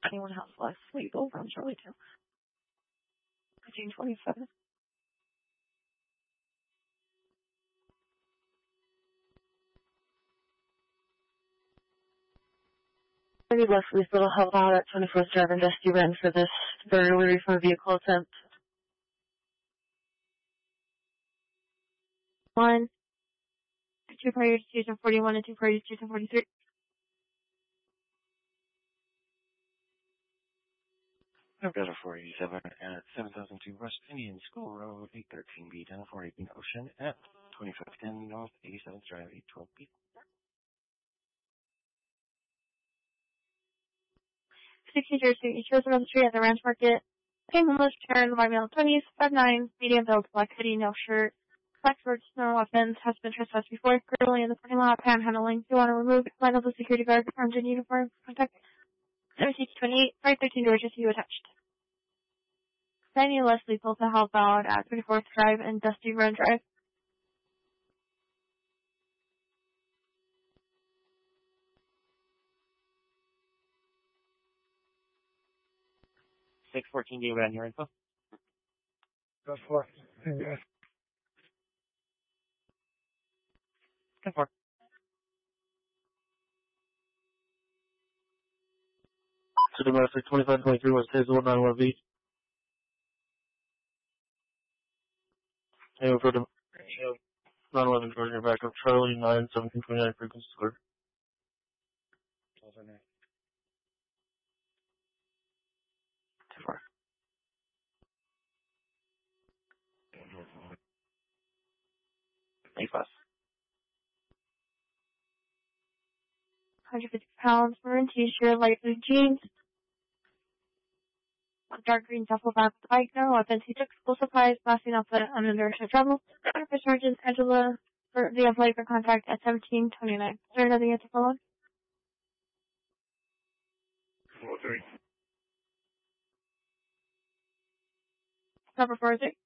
anyone has less legal from Charlie 2. 1327. Leslie's Little help out at 24th Drive and Dusty Run for this burglary from a vehicle attempt. 1. 2 prior to 241 and 2 prior to 243. I've got a 487 at 7002 West Indian School Road, 813B, 1048 Ocean at 2510 North 87th Drive, 812B. 1602 East Roosevelt Street at the Ranch Market. Paying homeless, Sharon, by male 20s, 5'9", medium build, black hoodie, no shirt. Black shorts, no weapons, has been trespassed before. Currently in the parking lot, panhandling. You want to remove line of the security guard, armed in uniform, contact 1728, 513 Georgia, see you attached. Danny and Leslie both to help out at 24th Drive and Dusty Run Drive. $614, do you have your info? That's what. Yes. 10-4. To domestic 2523 West Hazel 911B. Hey, for the 911 Georgia backup Charlie 91729 Frequency Square. What's her name? 10-4. Thanks, boss. 150 pounds, maroon t-shirt, light blue jeans. A dark green duffel bag with bike, no weapons. He took school supplies, blasting off the unintentional trouble. For Sergeant Angela, for the flight for contact at 1729. Is there another answer for one? 4-3. Number 4 is it?